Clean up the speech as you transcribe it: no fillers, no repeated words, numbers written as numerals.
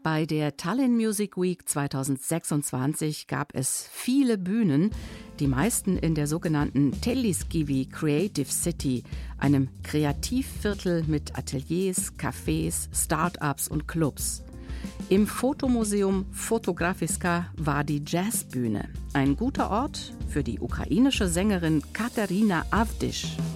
Bei der Tallinn Music Week 2026 gab es viele Bühnen, die meisten in der sogenannten Telliskivi Creative City, einem Kreativviertel mit Ateliers, Cafés, Start-ups und Clubs. Im Fotomuseum Fotografiska war die Jazzbühne, ein guter Ort für die ukrainische Sängerin Katarina Avdisch.